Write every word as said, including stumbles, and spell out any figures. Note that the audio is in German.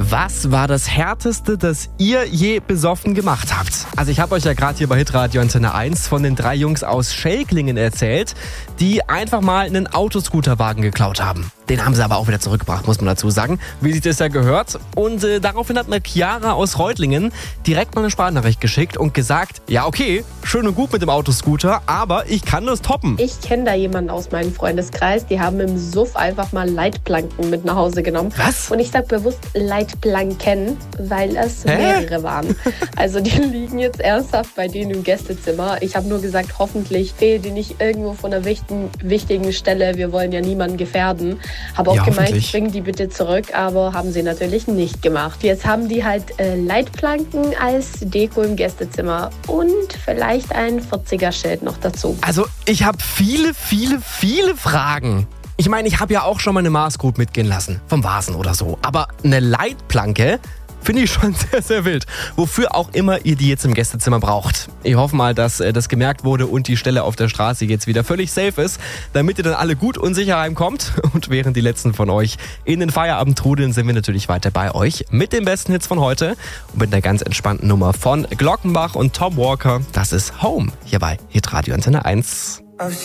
Was war das Härteste, das ihr je besoffen gemacht habt? Also ich habe euch ja gerade hier bei Hitradio Antenne eins von den drei Jungs aus Schelklingen erzählt, die einfach mal einen Autoscooterwagen geklaut haben. Den haben sie aber auch wieder zurückgebracht, muss man dazu sagen, wie sich das ja gehört. Und äh, daraufhin hat mir Chiara aus Reutlingen direkt mal eine Sprachnachricht geschickt und gesagt, ja okay, schön und gut mit dem Autoscooter, aber ich kann das toppen. Ich kenne da jemanden aus meinem Freundeskreis, die haben im Suff einfach mal Leitplanken mit nach Hause genommen. Was? Und ich sag bewusst Leitplanken, weil es Hä? mehrere waren. Also die liegen jetzt ernsthaft bei denen im Gästezimmer. Ich habe nur gesagt, hoffentlich fehlt die nicht irgendwo von einer wichtigen, wichtigen Stelle. Wir wollen ja niemanden gefährden. Habe auch ja, gemeint, bringen die bitte zurück, aber haben sie natürlich nicht gemacht. Jetzt haben die halt äh, Leitplanken als Deko im Gästezimmer und vielleicht ein vierziger-Schild noch dazu. Also ich habe viele, viele, viele Fragen. Ich meine, ich habe ja auch schon mal eine Maßgrube mitgehen lassen, vom Vasen oder so. Aber eine Leitplanke finde ich schon sehr, sehr wild. Wofür auch immer ihr die jetzt im Gästezimmer braucht. Ich hoffe mal, dass äh, das gemerkt wurde und die Stelle auf der Straße jetzt wieder völlig safe ist, damit ihr dann alle gut und sicher heimkommt. Und während die letzten von euch in den Feierabend trudeln, sind wir natürlich weiter bei euch mit den besten Hits von heute und mit einer ganz entspannten Nummer von Glockenbach und Tom Walker. Das ist Home hier bei Hitradio Antenne eins.